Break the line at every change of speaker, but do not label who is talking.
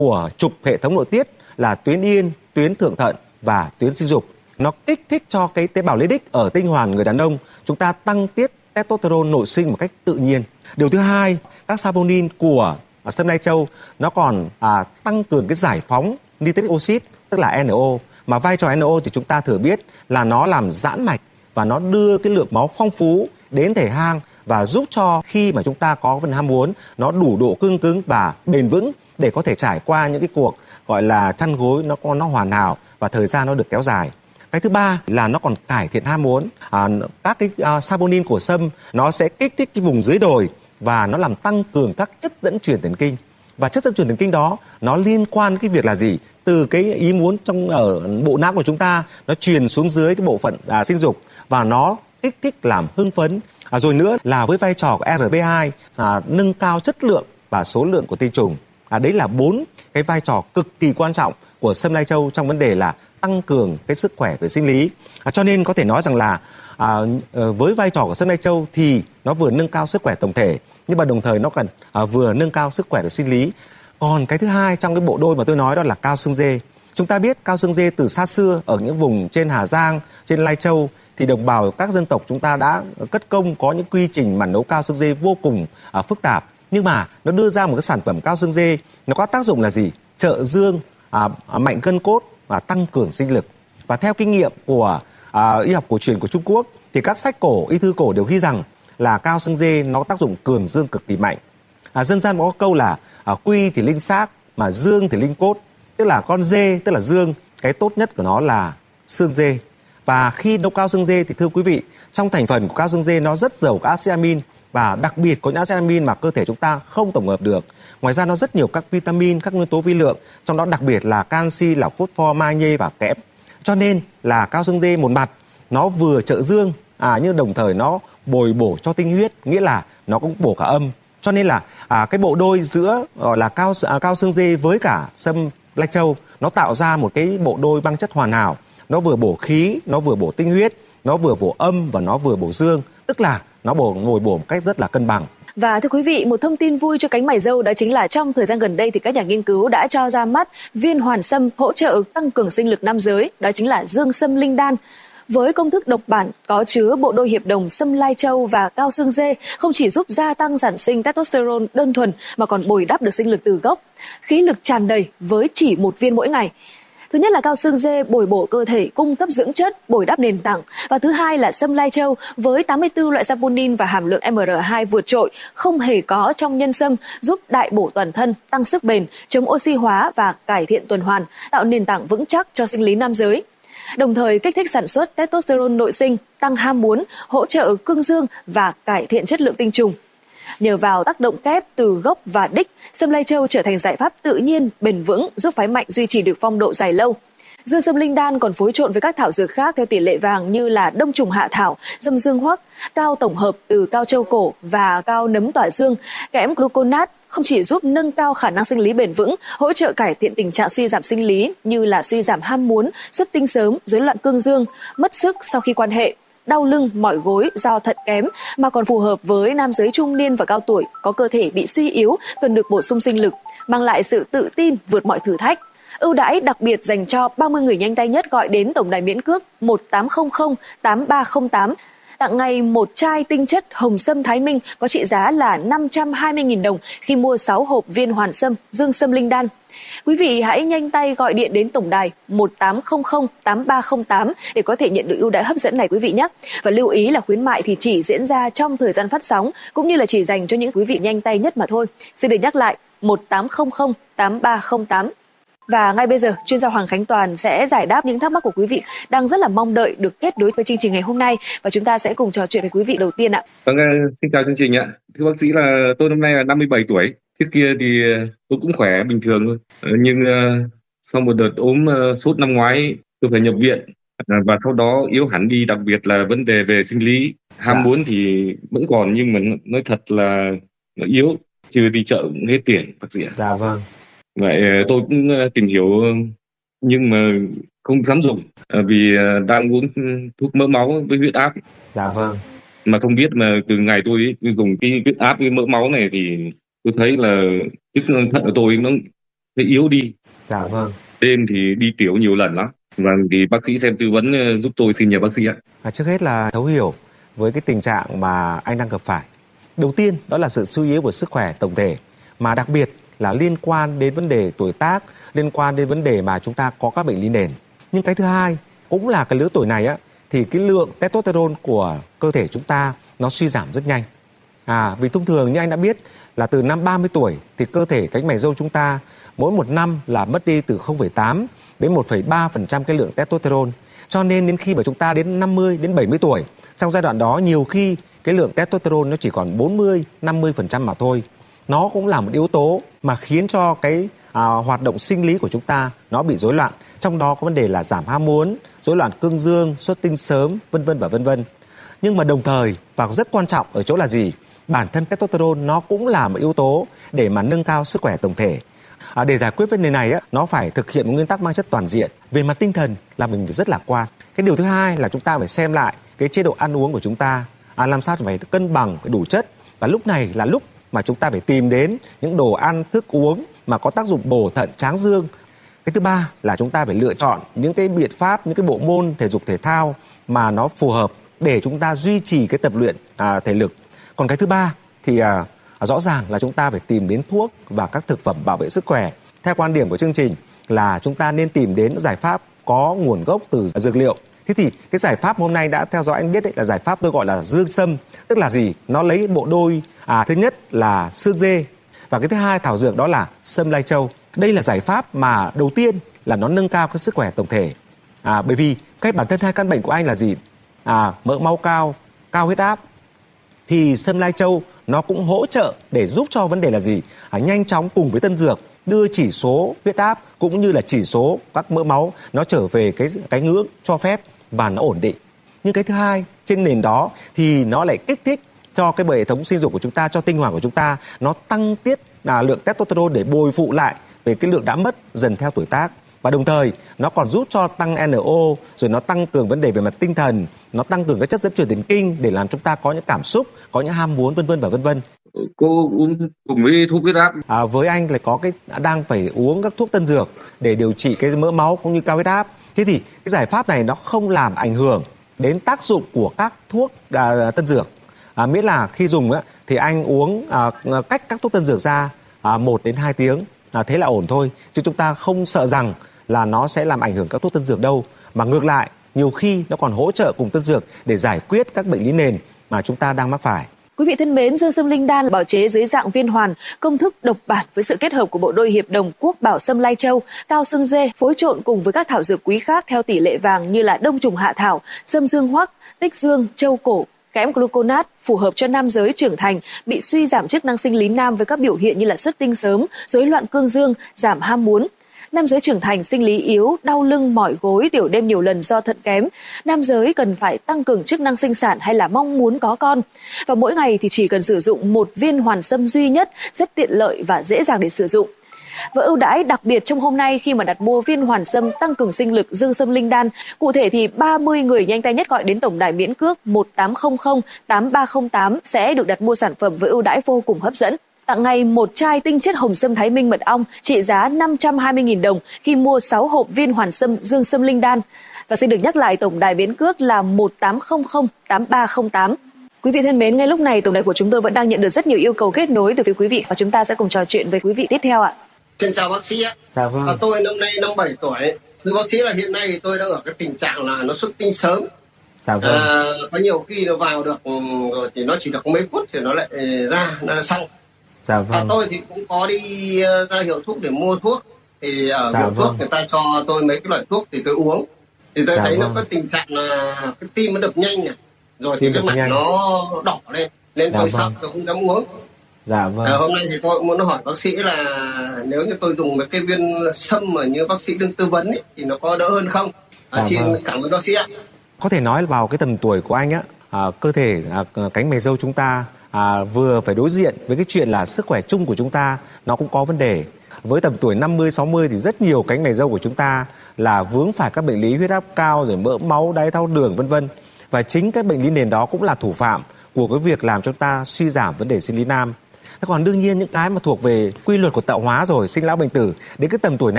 của trục hệ thống nội tiết là tuyến yên, tuyến thượng thận và tuyến sinh dục. Nó kích thích cho cái tế bào Leydig ở tinh hoàn người đàn ông chúng ta tăng tiết testosterone nội sinh một cách tự nhiên. Điều thứ hai, các saponin của sâm lai châu nó còn tăng cường cái giải phóng nitric oxide, tức là NO. Mà vai trò NO thì chúng ta thừa biết là nó làm giãn mạch và nó đưa cái lượng máu phong phú đến thể hang và giúp cho khi mà chúng ta có phần ham muốn nó đủ độ cứng và bền vững để có thể trải qua những cái cuộc gọi là chăn gối nó hoàn hảo và thời gian nó được kéo dài. Cái thứ ba là nó còn cải thiện ham muốn. Các cái saponin của sâm nó sẽ kích thích cái vùng dưới đồi và nó làm tăng cường các chất dẫn truyền thần kinh. Và chất dẫn truyền thần kinh đó nó liên quan đến cái việc là gì? Từ cái ý muốn ở bộ não của chúng ta nó truyền xuống dưới cái bộ phận sinh dục và nó kích thích làm hưng phấn. Rồi nữa là với vai trò của RB2 nâng cao chất lượng và số lượng của tinh trùng. Đấy là 4 cái vai trò cực kỳ quan trọng của sâm lai châu trong vấn đề là tăng cường cái sức khỏe về sinh lý. Cho nên có thể nói rằng là với vai trò của sâm lai châu thì nó vừa nâng cao sức khỏe tổng thể nhưng mà đồng thời nó cần vừa nâng cao sức khỏe về sinh lý. Còn cái thứ hai trong cái bộ đôi mà tôi nói đó là cao xương dê. Chúng ta biết cao xương dê từ xa xưa ở những vùng trên Hà Giang, trên Lai Châu thì đồng bào các dân tộc chúng ta đã cất công có những quy trình mà nấu cao xương dê vô cùng phức tạp. Nhưng mà nó đưa ra một cái sản phẩm cao xương dê nó có tác dụng là gì? Trợ dương, mạnh gân cốt và tăng cường sinh lực. Và theo kinh nghiệm của y học cổ truyền của Trung Quốc thì các sách cổ, y thư cổ đều ghi rằng là cao xương dê nó có tác dụng cường dương cực kỳ mạnh. Dân gian có câu là quy thì linh xác mà dương thì linh cốt, tức là con dê tức là dương, cái tốt nhất của nó là xương dê. Và khi nấu cao xương dê thì thưa quý vị, trong thành phần của cao xương dê nó rất giàu các axit amin và đặc biệt có những axit amin mà cơ thể chúng ta không tổng hợp được. Ngoài ra nó rất nhiều các vitamin, các nguyên tố vi lượng, trong đó đặc biệt là canxi, là phosphor, magie và kẽm. Cho nên là cao xương dê một mặt nó vừa trợ dương nhưng đồng thời nó bồi bổ cho tinh huyết, nghĩa là nó cũng bổ cả âm. Cho nên là cái bộ đôi giữa gọi là cao xương dê với cả sâm lai châu nó tạo ra một cái bộ đôi băng chất hoàn hảo. Nó vừa bổ khí, nó vừa bổ tinh huyết, nó vừa bổ âm và nó vừa bổ dương, tức là nó bồi bổ một cách rất là cân bằng.
Và thưa quý vị, một thông tin vui cho cánh mày râu đó chính là trong thời gian gần đây thì các nhà nghiên cứu đã cho ra mắt viên hoàn sâm hỗ trợ tăng cường sinh lực nam giới, đó chính là dương sâm linh đan. Với công thức độc bản có chứa bộ đôi hiệp đồng sâm lai châu và cao xương dê, không chỉ giúp gia tăng sản sinh testosterone đơn thuần mà còn bồi đắp được sinh lực từ gốc, khí lực tràn đầy với chỉ một viên mỗi ngày. Thứ nhất là cao xương dê bồi bổ cơ thể, cung cấp dưỡng chất, bồi đắp nền tảng. Và thứ hai là sâm lai châu với 84 loại saponin và hàm lượng MR2 vượt trội, không hề có trong nhân sâm, giúp đại bổ toàn thân, tăng sức bền, chống oxy hóa và cải thiện tuần hoàn, tạo nền tảng vững chắc cho sinh lý nam giới. Đồng thời kích thích sản xuất testosterone nội sinh, tăng ham muốn, hỗ trợ cương dương và cải thiện chất lượng tinh trùng. Nhờ vào tác động kép từ gốc và đích, sâm lai châu trở thành giải pháp tự nhiên, bền vững, giúp phái mạnh duy trì được phong độ dài lâu. Dương sâm linh đan còn phối trộn với các thảo dược khác theo tỷ lệ vàng như là đông trùng hạ thảo, dâm dương hoắc, cao tổng hợp từ cao châu cổ và cao nấm tỏa dương, kẽm gluconat, không chỉ giúp nâng cao khả năng sinh lý bền vững, hỗ trợ cải thiện tình trạng suy giảm sinh lý như là suy giảm ham muốn, xuất tinh sớm, rối loạn cương dương, mất sức sau khi quan hệ, đau lưng, mỏi gối do thận kém, mà còn phù hợp với nam giới trung niên và cao tuổi có cơ thể bị suy yếu cần được bổ sung sinh lực, mang lại sự tự tin vượt mọi thử thách. Ưu đãi đặc biệt dành cho 30 người nhanh tay nhất gọi đến tổng đài miễn cước 1800 8308. Tặng ngay một chai tinh chất hồng sâm Thái Minh có trị giá là 520.000 đồng khi mua 6 hộp viên hoàn sâm dương sâm linh đan. Quý vị hãy nhanh tay gọi điện đến tổng đài 1800 8308 để có thể nhận được ưu đãi hấp dẫn này quý vị nhé. Và lưu ý là khuyến mại thì chỉ diễn ra trong thời gian phát sóng cũng như là chỉ dành cho những quý vị nhanh tay nhất mà thôi. Xin được nhắc lại 1800 8308. Và ngay bây giờ, chuyên gia Hoàng Khánh Toàn sẽ giải đáp những thắc mắc của quý vị đang rất là mong đợi được kết nối với chương trình ngày hôm nay, và chúng ta sẽ cùng trò chuyện với quý vị đầu tiên ạ.
Vâng, xin chào chương trình ạ. Thưa bác sĩ là tôi năm nay là 57 tuổi. Trước kia thì tôi cũng khỏe bình thường thôi. Nhưng sau một đợt ốm sốt năm ngoái tôi phải nhập viện và sau đó yếu hẳn đi, đặc biệt là vấn đề về sinh lý. Ham muốn thì vẫn còn nhưng mà nói thật là nó yếu, trừ đi chợ cũng hết tiền bác sĩ ạ.
Dạ vâng.
Vậy tôi cũng tìm hiểu nhưng mà không dám dùng vì đang uống thuốc mỡ máu với huyết áp.
Dạ vâng.
Mà không biết mà từ ngày tôi dùng cái huyết áp với mỡ máu này thì tôi thấy là chức năng thận của tôi nó hơi yếu đi.
Dạ vâng.
Đêm thì đi tiểu nhiều lần lắm. Vâng, thì bác sĩ xem tư vấn giúp tôi, xin nhờ bác sĩ ạ.
Trước hết là thấu hiểu với cái tình trạng mà anh đang gặp phải. Đầu tiên đó là sự suy yếu của sức khỏe tổng thể, mà đặc biệt là liên quan đến vấn đề tuổi tác, liên quan đến vấn đề mà chúng ta có các bệnh lý nền. Nhưng cái thứ hai cũng là cái lứa tuổi này thì cái lượng testosterone của cơ thể chúng ta nó suy giảm rất nhanh. Vì thông thường như anh đã biết là từ năm 30 tuổi thì cơ thể cánh mày râu chúng ta mỗi một năm là mất đi từ 0,8 đến 1,3% cái lượng testosterone. Cho nên đến khi mà chúng ta đến 50 đến 70 tuổi, trong giai đoạn đó nhiều khi cái lượng testosterone nó chỉ còn 40-50% mà thôi. Nó cũng là một yếu tố mà khiến cho cái hoạt động sinh lý của chúng ta nó bị rối loạn. Trong đó có vấn đề là giảm ham muốn, rối loạn cương dương, xuất tinh sớm, vân vân và vân vân. Nhưng mà đồng thời và rất quan trọng ở chỗ là gì? Bản thân testosterone nó cũng là một yếu tố để mà nâng cao sức khỏe tổng thể. Để giải quyết vấn đề này nó phải thực hiện một nguyên tắc mang chất toàn diện. Về mặt tinh thần là mình phải rất lạc quan. Cái điều thứ hai là chúng ta phải xem lại cái chế độ ăn uống của chúng ta, làm sao phải cân bằng, phải đủ chất. Và lúc này là lúc mà chúng ta phải tìm đến những đồ ăn, thức uống mà có tác dụng bổ thận, tráng dương. Cái thứ ba là chúng ta phải lựa chọn những cái biện pháp, những cái bộ môn thể dục thể thao mà nó phù hợp để chúng ta duy trì cái tập luyện thể lực. Còn cái thứ ba thì rõ ràng là chúng ta phải tìm đến thuốc và các thực phẩm bảo vệ sức khỏe. Theo quan điểm của chương trình là chúng ta nên tìm đến giải pháp có nguồn gốc từ dược liệu. Thế thì cái giải pháp hôm nay đã theo dõi anh biết là giải pháp tôi gọi là dương sâm. Tức là gì? Nó lấy bộ đôi thứ nhất là xương dê và cái thứ hai thảo dược đó là sâm lai châu. Đây là giải pháp mà đầu tiên là nó nâng cao cái sức khỏe tổng thể. Bởi vì cái bản thân hai căn bệnh của anh là gì? Mỡ máu cao, cao huyết áp. Thì sâm lai châu nó cũng hỗ trợ để giúp cho vấn đề là gì? Nhanh chóng cùng với tân dược đưa chỉ số huyết áp cũng như là chỉ số các mỡ máu nó trở về cái ngưỡng cho phép và nó ổn định. Nhưng cái thứ hai, trên nền đó thì nó lại kích thích cho cái hệ thống sinh dục của chúng ta, cho tinh hoàn của chúng ta, nó tăng tiết lượng testosterone để bồi phụ lại về cái lượng đã mất dần theo tuổi tác. Và đồng thời nó còn giúp cho tăng NO, rồi nó tăng cường vấn đề về mặt tinh thần, nó tăng cường các chất dẫn truyền thần kinh để làm chúng ta có những cảm xúc, có những ham muốn vân vân và vân vân.
Cô uống cùng với thuốc huyết áp.
Với anh là có đang phải uống các thuốc tân dược để điều trị cái mỡ máu cũng như cao huyết áp. Thế thì cái giải pháp này nó không làm ảnh hưởng đến tác dụng của các thuốc tân dược. Miễn là khi dùng thì anh uống cách các thuốc tân dược ra 1 đến 2 tiếng. Thế là ổn thôi. Chứ chúng ta không sợ rằng là nó sẽ làm ảnh hưởng các thuốc tân dược đâu. Mà ngược lại, nhiều khi nó còn hỗ trợ cùng tân dược để giải quyết các bệnh lý nền mà chúng ta đang mắc phải.
Quý vị thân mến, dương sâm linh đan bào chế dưới dạng viên hoàn, công thức độc bản với sự kết hợp của bộ đôi hiệp đồng quốc bảo sâm lai châu, cao xương dê phối trộn cùng với các thảo dược quý khác theo tỷ lệ vàng như là đông trùng hạ thảo, sâm dương hoắc, tích dương, châu cổ, kẽm gluconat, phù hợp cho nam giới trưởng thành bị suy giảm chức năng sinh lý nam với các biểu hiện như là xuất tinh sớm, rối loạn cương dương, giảm ham muốn. Nam giới trưởng thành sinh lý yếu, đau lưng, mỏi gối, tiểu đêm nhiều lần do thận kém. Nam giới cần phải tăng cường chức năng sinh sản hay là mong muốn có con. Và mỗi ngày thì chỉ cần sử dụng 1 viên hoàn sâm duy nhất, rất tiện lợi và dễ dàng để sử dụng. Và ưu đãi đặc biệt trong hôm nay khi mà đặt mua viên hoàn sâm tăng cường sinh lực dương sâm linh đan, cụ thể thì 30 người nhanh tay nhất gọi đến tổng đài miễn cước 1800 8308 sẽ được đặt mua sản phẩm với ưu đãi vô cùng hấp dẫn. Tặng ngay 1 chai tinh chất hồng sâm Thái Minh mật ong trị giá 520.000 đồng khi mua 6 hộp viên hoàn sâm dương sâm linh đan. Và xin được nhắc lại tổng đài biến cước là 1800 8308. Quý vị thân mến, ngay lúc này tổng đài của chúng tôi vẫn đang nhận được rất nhiều yêu cầu kết nối từ phía quý vị và chúng ta sẽ cùng trò chuyện với quý vị tiếp theo ạ.
Xin chào bác sĩ ạ.
Dạ vâng.
Tôi năm nay 57 tuổi. Thưa bác sĩ là hiện nay tôi đang ở cái tình trạng là nó xuất tinh sớm.
Dạ vâng.
Có nhiều khi nó vào được rồi thì nó chỉ được mấy phút thì nó lại ra, nó là xong.
Dạ vâng.
Tôi thì cũng có đi ra hiệu thuốc để mua thuốc. Thì ở hiệu thuốc người ta cho tôi mấy cái loại thuốc thì tôi uống. Thì tôi thấy nó có tình trạng là cái tim nó đập nhanh này. Rồi thì cái mặt nó đỏ lên. Nên tôi sợ tôi không dám uống.
Dạ vâng.
Hôm nay thì tôi cũng muốn hỏi bác sĩ là nếu như tôi dùng cái viên sâm mà như bác sĩ đang tư vấn ấy, thì nó có đỡ hơn không? Xin cảm ơn bác sĩ ạ.
Có thể nói vào cái tầm tuổi của anh cơ thể cánh mày râu chúng ta vừa phải đối diện với cái chuyện là sức khỏe chung của chúng ta nó cũng có vấn đề. Với tầm tuổi 50-60 thì rất nhiều cánh mày râu của chúng ta là vướng phải các bệnh lý huyết áp cao, rồi mỡ máu, đái tháo đường vân vân. Và chính các bệnh lý nền đó cũng là thủ phạm của cái việc làm cho ta suy giảm vấn đề sinh lý nam. Thế còn đương nhiên những cái mà thuộc về quy luật của tạo hóa rồi, sinh lão bệnh tử, đến cái tầm tuổi này